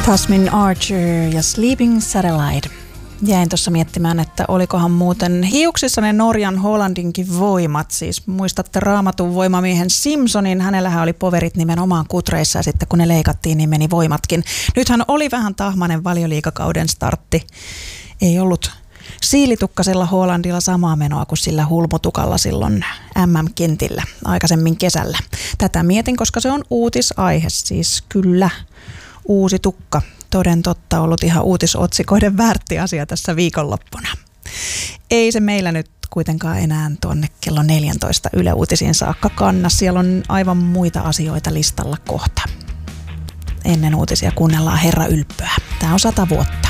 Tasmin Archer ja Sleeping Satellite. Jäin tuossa miettimään, että olikohan muuten hiuksissa ne Norjan Hollandinkin voimat. Siis muistatte Raamatun voimamiehen Simpsonin, hänellähän oli poverit nimenomaan kutreissa ja sitten kun ne leikattiin, niin meni voimatkin. Nythän oli vähän tahmainen Valioliigakauden startti. Ei ollut siilitukkasella Hollandilla samaa menoa kuin sillä hulmutukalla silloin MM-kentillä aikaisemmin kesällä. Tätä mietin, koska se on uutisaihe, siis kyllä uusi tukka. Toden totta ollut ihan uutisotsikoiden väärti asia tässä viikonloppuna. Ei se meillä nyt kuitenkaan enää tuonne kello 14 Yle Uutisiin saakka kanna. Siellä on aivan muita asioita listalla kohta. Ennen uutisia kuunnellaan Herra Ylppöä. Tämä on 100 vuotta.